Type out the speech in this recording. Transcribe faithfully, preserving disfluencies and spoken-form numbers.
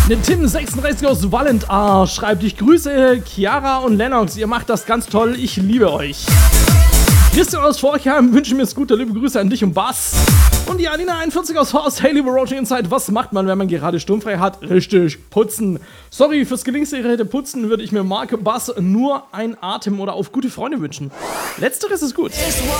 Ne Tim sechsunddreißig aus Valent A schreibt, ich grüße Chiara und Lennox, ihr macht das ganz toll, ich liebe euch. Christian aus Forchheim wünsche mir es gut, liebe Grüße an dich und Bass. Und die Alina einundvierzig aus Horst, hey liebe Roaching Inside, was macht man, wenn man gerade sturmfrei hat? Richtig, putzen. Sorry, fürs gelingsgerechte Putzen würde ich mir Marke Bass nur ein Atem oder auf gute Freunde wünschen. Letzteres ist gut.